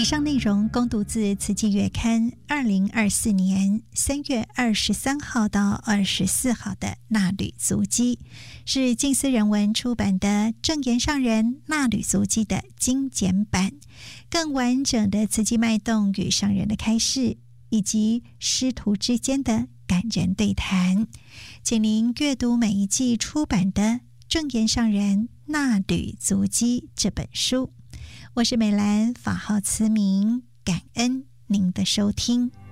以上内容供读自《慈济月刊》2024年3月23号到24号的纳履足迹，是静思人文出版的证严上人纳履足迹的精简版，更完整的慈济脉动与上人的开示，以及师徒之间的感人对谈，请您阅读每一季出版的证严上人纳履足迹这本书。我是美兰，法号慈明，感恩您的收听。